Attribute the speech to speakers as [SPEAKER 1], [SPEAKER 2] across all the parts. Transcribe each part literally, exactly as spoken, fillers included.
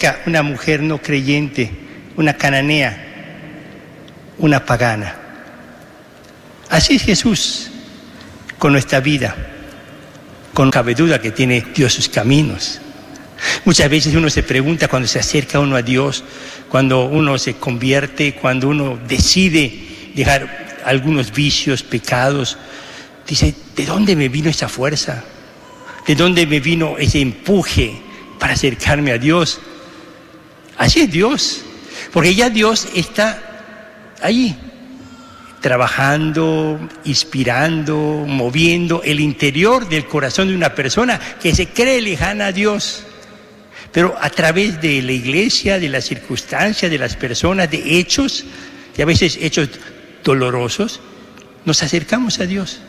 [SPEAKER 1] acerca una mujer no creyente, una cananea, una pagana. Así es Jesús con nuestra vida. Con cabe duda que tiene Dios sus caminos. Muchas veces uno se pregunta cuando se acerca uno a Dios, cuando uno se convierte, cuando uno decide dejar algunos vicios, pecados, dice, ¿de dónde me vino esa fuerza? ¿De dónde me vino ese empuje para acercarme a Dios? Así es Dios, porque ya Dios está ahí, trabajando, inspirando, moviendo el interior del corazón de una persona que se cree lejana a Dios. Pero a través de la iglesia, de las circunstancias, de las personas, de hechos, y a veces hechos dolorosos, nos acercamos a Dios.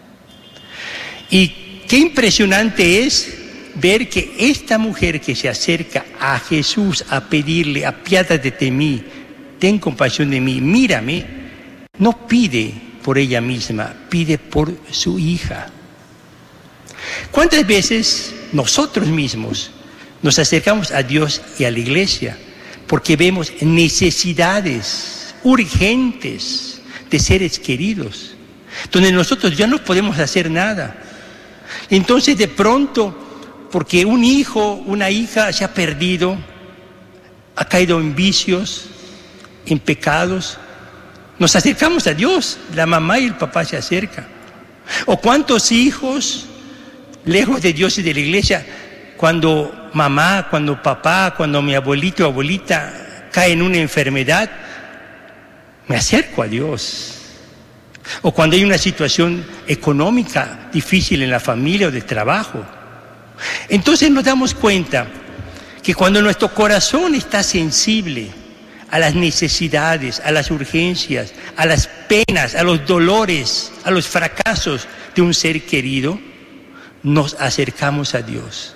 [SPEAKER 1] Y qué impresionante es ver que esta mujer que se acerca a Jesús a pedirle, apiádate de mí, ten compasión de mí, mírame, no pide por ella misma, pide por su hija. ¿Cuántas veces nosotros mismos nos acercamos a Dios y a la iglesia porque vemos necesidades urgentes de seres queridos, donde nosotros ya no podemos hacer nada? Entonces de pronto, porque un hijo, una hija se ha perdido, ha caído en vicios, en pecados, nos acercamos a Dios, la mamá y el papá se acercan. O cuántos hijos, lejos de Dios y de la iglesia, cuando mamá, cuando papá, cuando mi abuelito o abuelita cae en una enfermedad, me acerco a Dios. O cuando hay una situación económica difícil en la familia o de trabajo. Entonces nos damos cuenta que cuando nuestro corazón está sensible a las necesidades, a las urgencias, a las penas, a los dolores, a los fracasos de un ser querido, nos acercamos a Dios.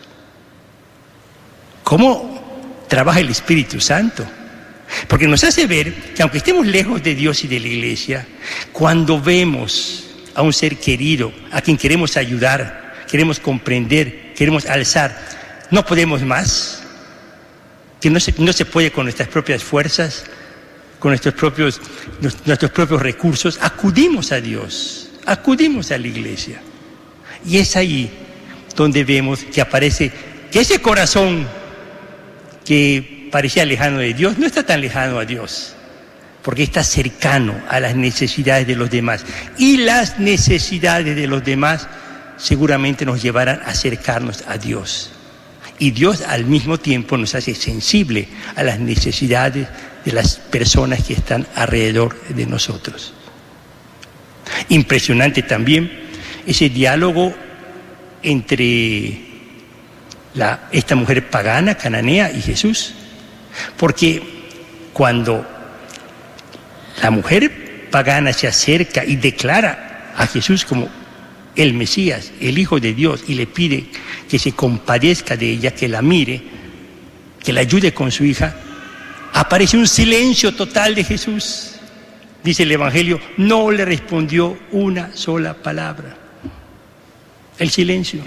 [SPEAKER 1] ¿Cómo trabaja el Espíritu Santo? Porque nos hace ver que aunque estemos lejos de Dios y de la iglesia, cuando vemos a un ser querido, a quien queremos ayudar, queremos comprender, queremos alzar, no podemos más, que no se, no se puede con nuestras propias fuerzas, con nuestros propios, nuestros propios recursos, acudimos a Dios, acudimos a la iglesia. Y es ahí donde vemos que aparece que ese corazón que parecía lejano de Dios no está tan lejano a Dios, porque está cercano a las necesidades de los demás. Y las necesidades de los demás seguramente nos llevarán a acercarnos a Dios. Y Dios al mismo tiempo nos hace sensible a las necesidades de las personas que están alrededor de nosotros. Impresionante también ese diálogo entre la, esta mujer pagana, cananea, y Jesús. Porque cuando la mujer pagana se acerca y declara a Jesús como el Mesías, el Hijo de Dios, y le pide que se compadezca de ella, que la mire, que la ayude con su hija, aparece un silencio total de Jesús. Dice el Evangelio, no le respondió una sola palabra. El silencio.